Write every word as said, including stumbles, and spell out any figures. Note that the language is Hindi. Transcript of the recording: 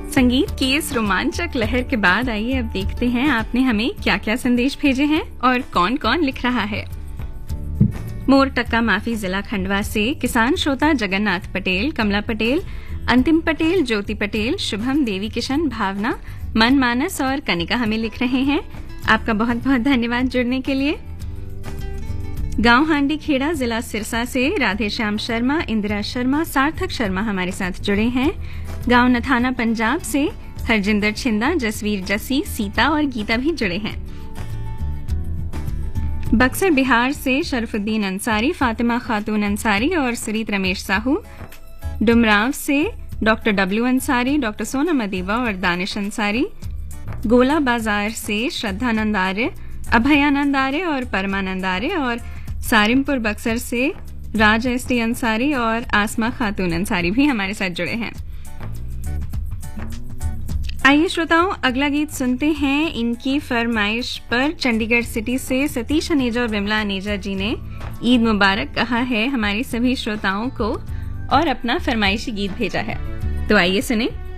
संगीत की इस रोमांचक लहर के बाद आइए अब देखते हैं आपने हमें क्या क्या संदेश भेजे हैं और कौन कौन लिख रहा है। मोर टक्का माफी जिला खंडवा से किसान श्रोता जगन्नाथ पटेल, कमला पटेल, अंतिम पटेल, ज्योति पटेल, शुभम, देवी किशन, भावना, मन मानस और कनिका हमें लिख रहे हैं। आपका बहुत बहुत धन्यवाद जुड़ने के लिए। गांव हांडी खेड़ा जिला सिरसा से राधेश्याम शर्मा, इंदिरा शर्मा, सार्थक शर्मा हमारे साथ जुड़े हैं। गांव नथाना पंजाब से हरजिंदर छिंदा, जसवीर जसी, सीता और गीता भी जुड़े हैं। बक्सर बिहार से शरफुद्दीन अंसारी, फातिमा खातून अंसारी और सुरीत रमेश साहू। डुमराव से doctor W Ansari, doctor Sonam Adiba और दानिश अंसारी। गोला बाजार से श्रद्धानंद आर्य, अभयानंद आर्य और परमानंद आर्य और सारिमपुर बक्सर से राज एस टी अंसारी और आसमा खातून अंसारी भी हमारे साथ जुड़े हैं। आइए श्रोताओं, अगला गीत सुनते हैं। इनकी फरमाइश पर चंडीगढ़ सिटी से सतीश अनेजा और विमला अनेजा जी ने ईद मुबारक कहा है हमारी सभी श्रोताओं को और अपना फरमाइशी गीत भेजा है। तो आइए सुने।